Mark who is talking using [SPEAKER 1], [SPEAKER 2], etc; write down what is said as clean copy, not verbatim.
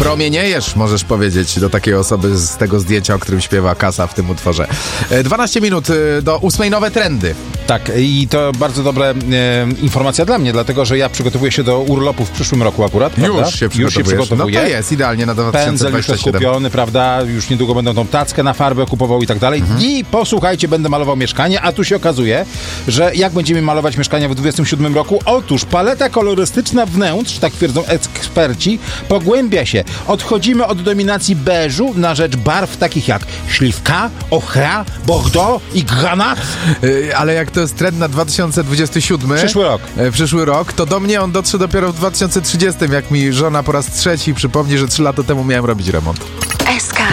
[SPEAKER 1] Promieniejesz, możesz powiedzieć do takiej osoby z tego zdjęcia, o którym śpiewa Kasa w tym utworze. 12 minut do 8 nowe trendy.
[SPEAKER 2] Tak, i to bardzo dobra informacja dla mnie, dlatego, że ja przygotowuję się do urlopu w przyszłym roku akurat, prawda?
[SPEAKER 1] Już się przygotowuję. No to jest idealnie na
[SPEAKER 2] Pędzel już
[SPEAKER 1] 2027.
[SPEAKER 2] jest kupiony, prawda? Już niedługo będą tą tackę na farbę kupował i tak dalej. I posłuchajcie, będę malował mieszkanie, a tu się okazuje, że jak będziemy malować mieszkania w 2027 roku? Otóż paleta kolorystyczna wnętrz, tak twierdzą eksperci, pogłębia się. Odchodzimy od dominacji beżu na rzecz barw takich jak śliwka, ochra, bordeaux i granat.
[SPEAKER 1] Ale jak to jest trend na 2027, przyszły rok, to do mnie on dotrze dopiero w 2030, jak mi żona po raz trzeci przypomni, że 3 lata temu miałem robić remont.
[SPEAKER 3] SK